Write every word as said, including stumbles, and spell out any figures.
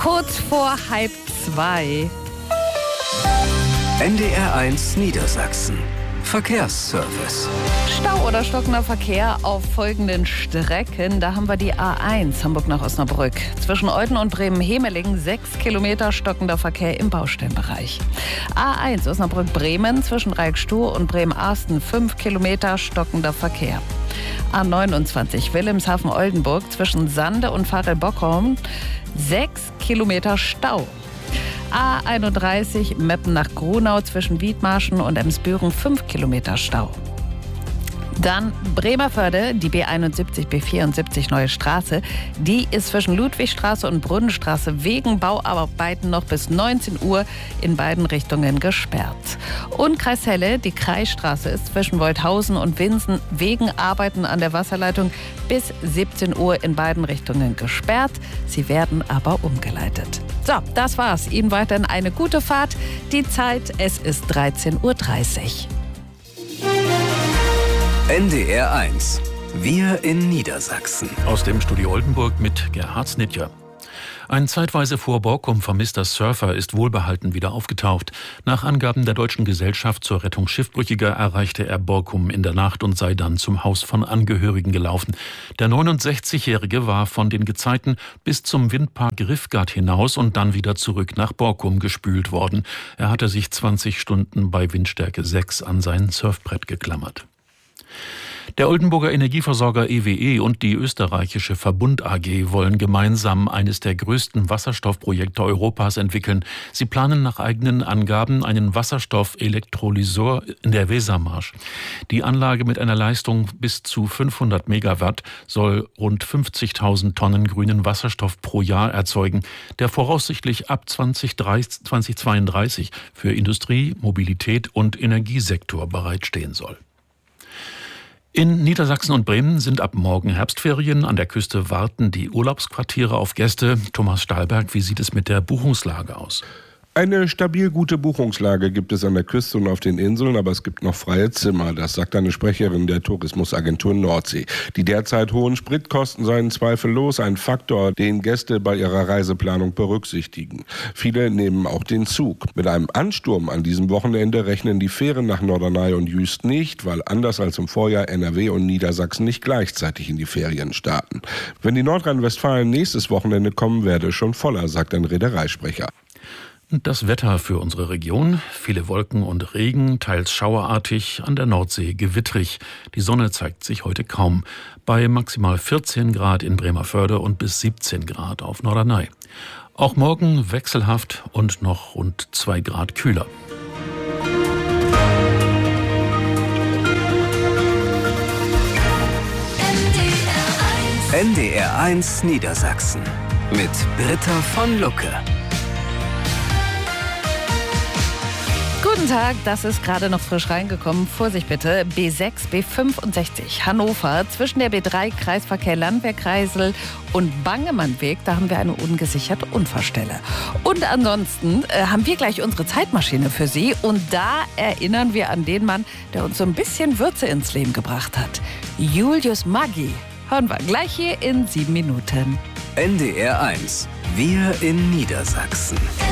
Kurz vor halb zwei. N D R eins Niedersachsen. Verkehrsservice. Stau oder stockender Verkehr auf folgenden Strecken. Da haben wir die A eins Hamburg nach Osnabrück. Zwischen Olten und Bremen-Hemelingen sechs Kilometer stockender Verkehr im Baustellenbereich. A eins Osnabrück-Bremen zwischen Reikstuhr und Bremen-Arsten fünf Kilometer stockender Verkehr. A neunundzwanzig Wilhelmshaven-Oldenburg zwischen Sande und Varel-Bockum sechs Kilometer Stau. A einunddreißig Meppen nach Grunau zwischen Wiedmarschen und Emsbüren fünf Kilometer Stau. Dann Bremerförde, die B einundsiebzig, B vierundsiebzig Neue Straße. Die ist zwischen Ludwigstraße und Brunnenstraße wegen Bauarbeiten noch bis neunzehn Uhr in beiden Richtungen gesperrt. Und Kreis Helle, die Kreisstraße ist zwischen Wolthausen und Winsen wegen Arbeiten an der Wasserleitung bis siebzehn Uhr in beiden Richtungen gesperrt. Sie werden aber umgeleitet. So, das war's. Ihnen weiterhin eine gute Fahrt. Die Zeit, es ist dreizehn Uhr dreißig. N D R eins. Wir in Niedersachsen. Aus dem Studio Oldenburg mit Gerhard Snitjer. Ein zeitweise vor Borkum vermisster Surfer ist wohlbehalten wieder aufgetaucht. Nach Angaben der Deutschen Gesellschaft zur Rettung Schiffbrüchiger erreichte er Borkum in der Nacht und sei dann zum Haus von Angehörigen gelaufen. Der neunundsechzigjährige war von den Gezeiten bis zum Windpark Riffgard hinaus und dann wieder zurück nach Borkum gespült worden. Er hatte sich zwanzig Stunden bei Windstärke sechs an sein Surfbrett geklammert. Der Oldenburger Energieversorger E W E und die österreichische Verbund A G wollen gemeinsam eines der größten Wasserstoffprojekte Europas entwickeln. Sie planen nach eigenen Angaben einen Wasserstoffelektrolyseur in der Wesermarsch. Die Anlage mit einer Leistung bis zu fünfhundert Megawatt soll rund fünfzigtausend Tonnen grünen Wasserstoff pro Jahr erzeugen, der voraussichtlich ab zweitausendzweiunddreißig für Industrie, Mobilität und Energiesektor bereitstehen soll. In Niedersachsen und Bremen sind ab morgen Herbstferien. An der Küste warten die Urlaubsquartiere auf Gäste. Thomas Stahlberg, wie sieht es mit der Buchungslage aus? Eine stabil gute Buchungslage gibt es an der Küste und auf den Inseln, aber es gibt noch freie Zimmer. Das sagt eine Sprecherin der Tourismusagentur Nordsee. Die derzeit hohen Spritkosten seien zweifellos ein Faktor, den Gäste bei ihrer Reiseplanung berücksichtigen. Viele nehmen auch den Zug. Mit einem Ansturm an diesem Wochenende rechnen die Fähren nach Norderney und Jüst nicht, weil anders als im Vorjahr N R W und Niedersachsen nicht gleichzeitig in die Ferien starten. Wenn die Nordrhein-Westfalen nächstes Wochenende kommen, werde es schon voller, sagt ein Reedereisprecher. Das Wetter für unsere Region: viele Wolken und Regen, teils schauerartig, an der Nordsee gewittrig. Die Sonne zeigt sich heute kaum. Bei maximal vierzehn Grad in Bremerförde und bis siebzehn Grad auf Norderney. Auch morgen wechselhaft und noch rund zwei Grad kühler. N D R eins Niedersachsen mit Britta von Lucke. Guten Tag, das ist gerade noch frisch reingekommen. Vorsicht bitte, B sechs, B fünfundsechzig, Hannover, zwischen der B drei Kreisverkehr Landwehr-Kreisel und Bangemannweg, da haben wir eine ungesicherte Unfallstelle. Und ansonsten äh, haben wir gleich unsere Zeitmaschine für Sie und da erinnern wir an den Mann, der uns so ein bisschen Würze ins Leben gebracht hat. Julius Maggi. Hören wir gleich hier in sieben Minuten. N D R eins. Wir in Niedersachsen.